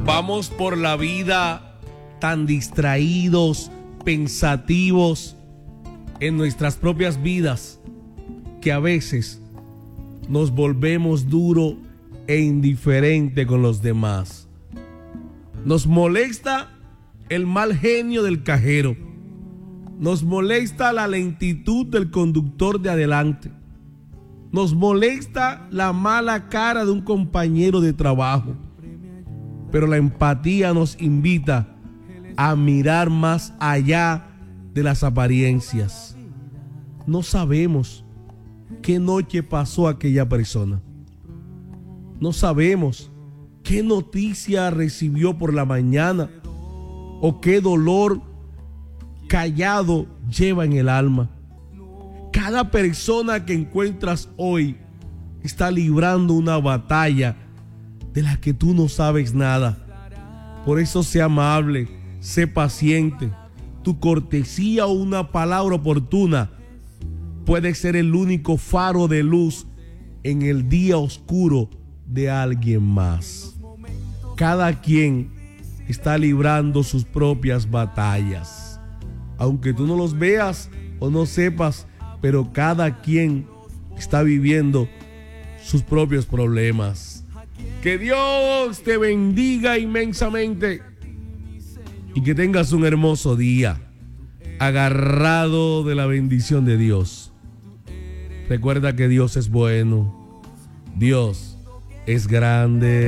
Vamos por la vida tan distraídos, pensativos en nuestras propias vidas, que a veces nos volvemos duro e indiferente con los demás. Nos molesta el mal genio del cajero. Nos molesta la lentitud del conductor de adelante. Nos molesta la mala cara de un compañero de trabajo. Pero la empatía nos invita a mirar más allá de las apariencias. No sabemos qué noche pasó aquella persona. No sabemos qué noticia recibió por la mañana o qué dolor callado lleva en el alma. Cada persona que encuentras hoy está librando una batalla de la que tú no sabes nada. Por eso sé amable, sé paciente. Tu cortesía o una palabra oportuna puede ser el único faro de luz en el día oscuro de alguien más. Cada quien está librando sus propias batallas, aunque tú no los veas o no sepas, pero cada quien está viviendo sus propios problemas. Que Dios te bendiga inmensamente y que tengas un hermoso día, agarrado de la bendición de Dios. Recuerda que Dios es bueno, Dios es grande.